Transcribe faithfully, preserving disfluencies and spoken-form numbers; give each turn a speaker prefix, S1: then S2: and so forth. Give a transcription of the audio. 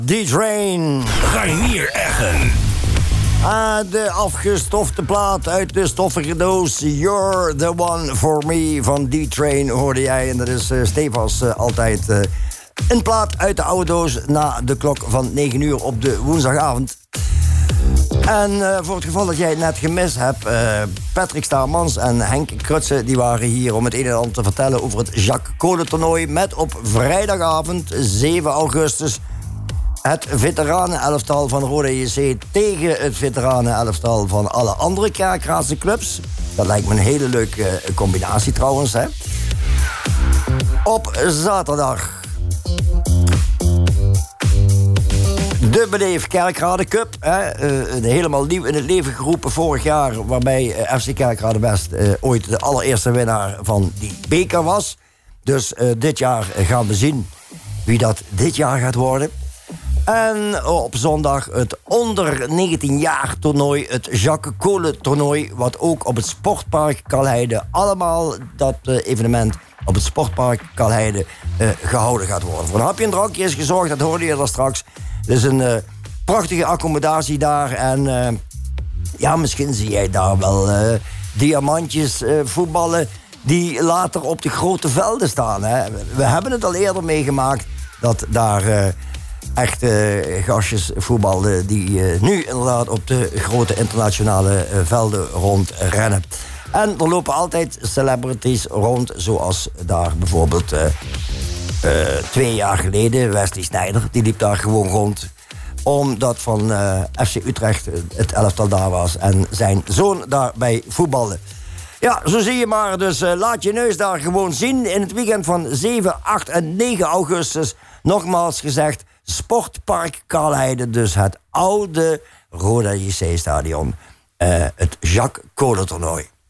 S1: D-Train.
S2: Reinier Eggen.
S1: Ah, de afgestofte plaat uit de stoffige doos. You're the one for me van D-Train hoorde jij. En dat is uh, stevast uh, altijd uh, een plaat uit de oude doos na de klok van negen uur op de woensdagavond. En uh, voor het geval dat jij het net gemist hebt, uh, Patrick Staarmans en Henk Krutse die waren hier om het een en ander te vertellen over het Jacques Cole toernooi met op vrijdagavond zeven augustus het veteranenelftal van Roda J C tegen het veteranenelftal van alle andere Kerkraadse clubs. Dat lijkt me een hele leuke combinatie trouwens, hè. Op zaterdag de Beleef Kerkrade Cup, hè, uh, helemaal nieuw in het leven geroepen vorig jaar, waarbij uh, F C Kerkrade West uh, ooit de allereerste winnaar van die beker was. Dus uh, dit jaar gaan we zien wie dat dit jaar gaat worden. En op zondag het onder negentien jaar toernooi, het Jacques Cole toernooi, wat ook op het Sportpark Kalheide, allemaal dat uh, evenement op het Sportpark Kalheide uh, gehouden gaat worden. Voor een hapje en drankje is gezorgd, dat hoorde je er straks. Het is een uh, prachtige accommodatie daar. En uh, ja, misschien zie jij daar wel uh, diamantjes uh, voetballen die later op de grote velden staan. Hè. We hebben het al eerder meegemaakt dat daar uh, echt uh, gastjes voetbalden die uh, nu inderdaad op de grote internationale uh, velden rondrennen. En er lopen altijd celebrities rond, zoals daar bijvoorbeeld Uh, Uh, twee jaar geleden, Wesley Sneijder, die liep daar gewoon rond. Omdat van uh, F C Utrecht het elftal daar was en zijn zoon daarbij voetbalde. Ja, zo zie je maar. Dus uh, laat je neus daar gewoon zien in het weekend van zeven, acht en negen augustus. Nogmaals gezegd, Sportpark Kalheide, dus het oude Roda J C-stadion. Uh, het Jacques Cole toernooi.